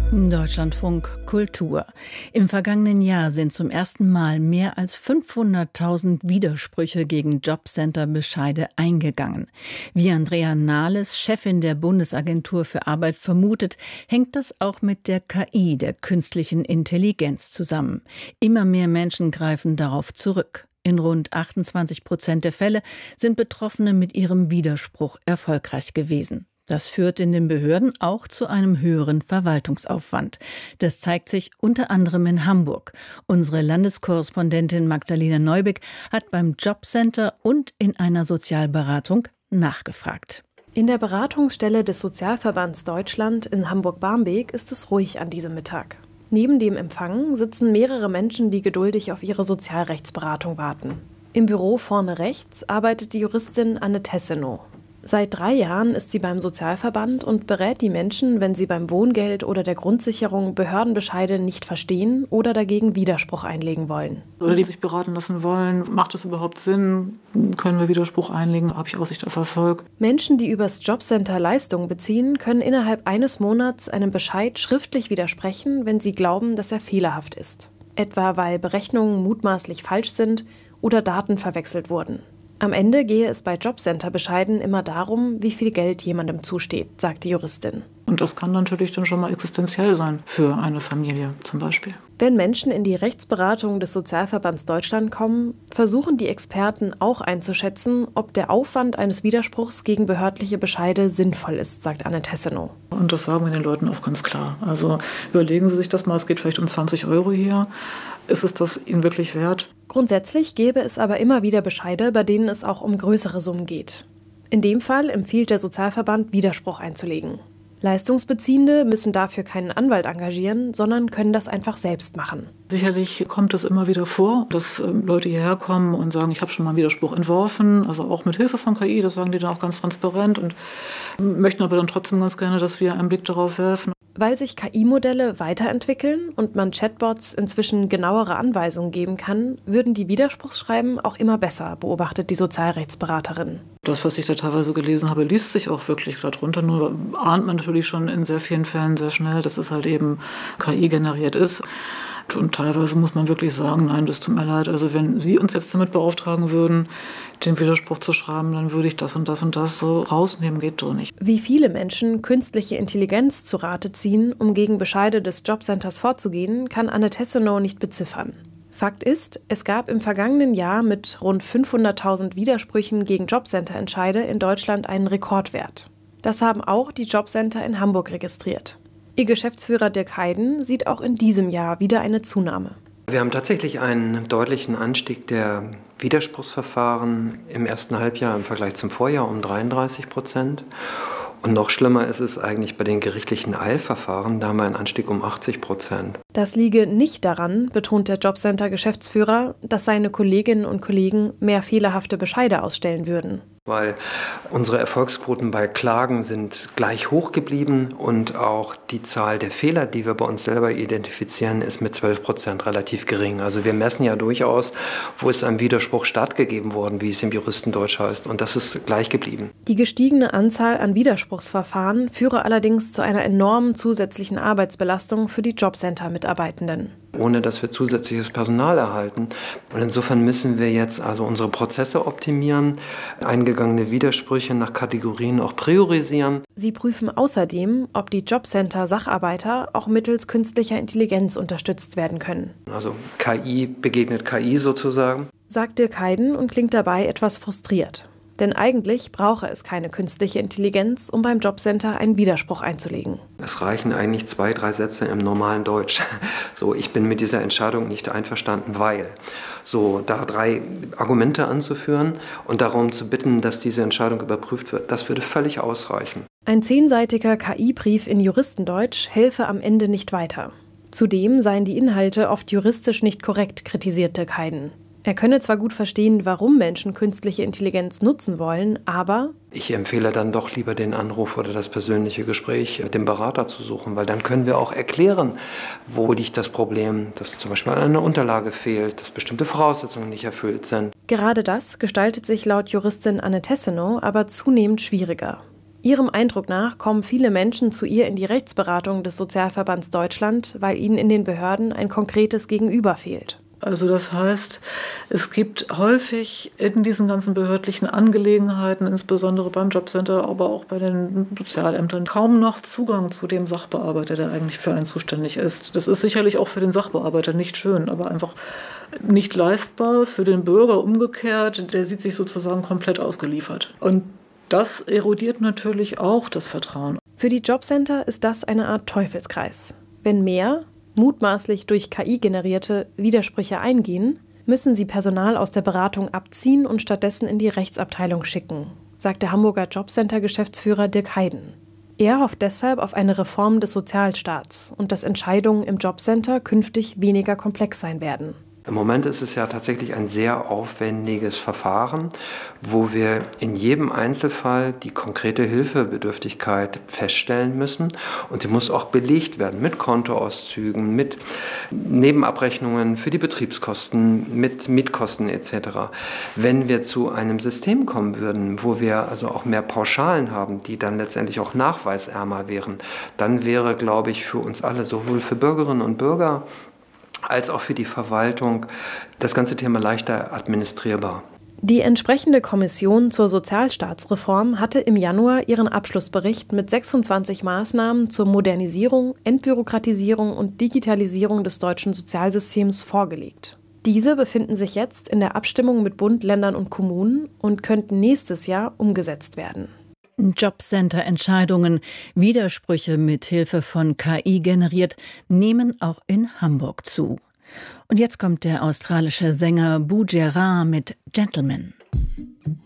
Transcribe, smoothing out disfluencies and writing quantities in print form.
Deutschlandfunk Kultur. Im vergangenen Jahr sind zum ersten Mal mehr als 500.000 Widersprüche gegen Jobcenter-Bescheide eingegangen. Wie Andrea Nahles, Chefin der Bundesagentur für Arbeit, vermutet, hängt das auch mit der KI, der künstlichen Intelligenz, zusammen. Immer mehr Menschen greifen darauf zurück. In rund 28% der Fälle sind Betroffene mit ihrem Widerspruch erfolgreich gewesen. Das führt in den Behörden auch zu einem höheren Verwaltungsaufwand. Das zeigt sich unter anderem in Hamburg. Unsere Landeskorrespondentin Magdalena Neubick hat beim Jobcenter und in einer Sozialberatung nachgefragt. In der Beratungsstelle des Sozialverbands Deutschland in Hamburg-Barmbek ist es ruhig an diesem Mittag. Neben dem Empfang sitzen mehrere Menschen, die geduldig auf ihre Sozialrechtsberatung warten. Im Büro vorne rechts arbeitet die Juristin Anne Tessenow. Seit 3 Jahren ist sie beim Sozialverband und berät die Menschen, wenn sie beim Wohngeld oder der Grundsicherung Behördenbescheide nicht verstehen oder dagegen Widerspruch einlegen wollen. Oder die sich beraten lassen wollen, macht es überhaupt Sinn? Können wir Widerspruch einlegen? Habe ich Aussicht auf Erfolg? Menschen, die übers Jobcenter Leistungen beziehen, können innerhalb eines Monats einem Bescheid schriftlich widersprechen, wenn sie glauben, dass er fehlerhaft ist. Etwa weil Berechnungen mutmaßlich falsch sind oder Daten verwechselt wurden. Am Ende gehe es bei Jobcenter-Bescheiden immer darum, wie viel Geld jemandem zusteht, sagt die Juristin. Und das kann natürlich dann schon mal existenziell sein für eine Familie zum Beispiel. Wenn Menschen in die Rechtsberatung des Sozialverbands Deutschland kommen, versuchen die Experten auch einzuschätzen, ob der Aufwand eines Widerspruchs gegen behördliche Bescheide sinnvoll ist, sagt Anne Tessenow. Und das sagen wir den Leuten auch ganz klar. Also überlegen Sie sich das mal, es geht vielleicht um 20 € hier. Ist es das Ihnen wirklich wert? Grundsätzlich gäbe es aber immer wieder Bescheide, bei denen es auch um größere Summen geht. In dem Fall empfiehlt der Sozialverband, Widerspruch einzulegen. Leistungsbeziehende müssen dafür keinen Anwalt engagieren, sondern können das einfach selbst machen. Sicherlich kommt es immer wieder vor, dass Leute hierher kommen und sagen, ich habe schon mal einen Widerspruch entworfen, also auch mit Hilfe von KI, das sagen die dann auch ganz transparent und möchten aber dann trotzdem ganz gerne, dass wir einen Blick darauf werfen. Weil sich KI-Modelle weiterentwickeln und man Chatbots inzwischen genauere Anweisungen geben kann, würden die Widerspruchsschreiben auch immer besser, beobachtet die Sozialrechtsberaterin. Das, was ich da teilweise gelesen habe, liest sich auch wirklich darunter. Nur ahnt man natürlich schon in sehr vielen Fällen sehr schnell, dass es halt eben KI generiert ist. Und teilweise muss man wirklich sagen, nein, das tut mir leid. Also wenn Sie uns jetzt damit beauftragen würden, den Widerspruch zu schreiben, dann würde ich das und das und das so rausnehmen, geht so nicht. Wie viele Menschen künstliche Intelligenz zu Rate ziehen, um gegen Bescheide des Jobcenters vorzugehen, kann Anne Tessenow nicht beziffern. Fakt ist, es gab im vergangenen Jahr mit rund 500.000 Widersprüchen gegen Jobcenter-Entscheide in Deutschland einen Rekordwert. Das haben auch die Jobcenter in Hamburg registriert. Ihr Geschäftsführer Dirk Heiden sieht auch in diesem Jahr wieder eine Zunahme. Wir haben tatsächlich einen deutlichen Anstieg der Widerspruchsverfahren im ersten Halbjahr im Vergleich zum Vorjahr um 33%. Und noch schlimmer ist es eigentlich bei den gerichtlichen Eilverfahren, da haben wir einen Anstieg um 80%. Das liege nicht daran, betont der Jobcenter-Geschäftsführer, dass seine Kolleginnen und Kollegen mehr fehlerhafte Bescheide ausstellen würden. Weil unsere Erfolgsquoten bei Klagen sind gleich hoch geblieben und auch die Zahl der Fehler, die wir bei uns selber identifizieren, ist mit 12% relativ gering. Also wir messen ja durchaus, wo ist ein Widerspruch stattgegeben worden, wie es im Juristendeutsch heißt, und das ist gleich geblieben. Die gestiegene Anzahl an Widerspruchsverfahren führe allerdings zu einer enormen zusätzlichen Arbeitsbelastung für die Jobcenter-Mitarbeitenden. Ohne dass wir zusätzliches Personal erhalten. Und insofern müssen wir jetzt also unsere Prozesse optimieren, eingegangene Widersprüche nach Kategorien auch priorisieren. Sie prüfen außerdem, ob die Jobcenter-Sacharbeiter auch mittels künstlicher Intelligenz unterstützt werden können. Also KI begegnet KI sozusagen. Sagt Dirk Heiden und klingt dabei etwas frustriert. Denn eigentlich brauche es keine künstliche Intelligenz, um beim Jobcenter einen Widerspruch einzulegen. Es reichen eigentlich 2, 3 Sätze im normalen Deutsch. So, ich bin mit dieser Entscheidung nicht einverstanden, weil. So, da 3 Argumente anzuführen und darum zu bitten, dass diese Entscheidung überprüft wird, das würde völlig ausreichen. Ein 10-seitiger KI-Brief in Juristendeutsch helfe am Ende nicht weiter. Zudem seien die Inhalte oft juristisch nicht korrekt, kritisiert Dirk Heiden. Er könne zwar gut verstehen, warum Menschen künstliche Intelligenz nutzen wollen, aber ich empfehle dann doch lieber den Anruf oder das persönliche Gespräch mit dem Berater zu suchen, weil dann können wir auch erklären, wo liegt das Problem, dass zum Beispiel eine Unterlage fehlt, dass bestimmte Voraussetzungen nicht erfüllt sind. Gerade das gestaltet sich laut Juristin Anne Tessenow aber zunehmend schwieriger. Ihrem Eindruck nach kommen viele Menschen zu ihr in die Rechtsberatung des Sozialverbands Deutschland, weil ihnen in den Behörden ein konkretes Gegenüber fehlt. Also das heißt, es gibt häufig in diesen ganzen behördlichen Angelegenheiten, insbesondere beim Jobcenter, aber auch bei den Sozialämtern, kaum noch Zugang zu dem Sachbearbeiter, der eigentlich für einen zuständig ist. Das ist sicherlich auch für den Sachbearbeiter nicht schön, aber einfach nicht leistbar. Für den Bürger umgekehrt, der sieht sich sozusagen komplett ausgeliefert. Und das erodiert natürlich auch das Vertrauen. Für die Jobcenter ist das eine Art Teufelskreis. Wenn mehr, mutmaßlich durch KI generierte Widersprüche eingehen, müssen sie Personal aus der Beratung abziehen und stattdessen in die Rechtsabteilung schicken, sagt der Hamburger Jobcenter-Geschäftsführer Dirk Heiden. Er hofft deshalb auf eine Reform des Sozialstaats und dass Entscheidungen im Jobcenter künftig weniger komplex sein werden. Im Moment ist es ja tatsächlich ein sehr aufwendiges Verfahren, wo wir in jedem Einzelfall die konkrete Hilfebedürftigkeit feststellen müssen. Und sie muss auch belegt werden mit Kontoauszügen, mit Nebenabrechnungen für die Betriebskosten, mit Mietkosten etc. Wenn wir zu einem System kommen würden, wo wir also auch mehr Pauschalen haben, die dann letztendlich auch nachweisärmer wären, dann wäre, glaube ich, für uns alle, sowohl für Bürgerinnen und Bürger, als auch für die Verwaltung das ganze Thema leichter administrierbar. Die entsprechende Kommission zur Sozialstaatsreform hatte im Januar ihren Abschlussbericht mit 26 Maßnahmen zur Modernisierung, Entbürokratisierung und Digitalisierung des deutschen Sozialsystems vorgelegt. Diese befinden sich jetzt in der Abstimmung mit Bund, Ländern und Kommunen und könnten nächstes Jahr umgesetzt werden. Jobcenter-Entscheidungen, Widersprüche mit Hilfe von KI generiert, nehmen auch in Hamburg zu. Und jetzt kommt der australische Sänger Boo Gerard mit Gentleman.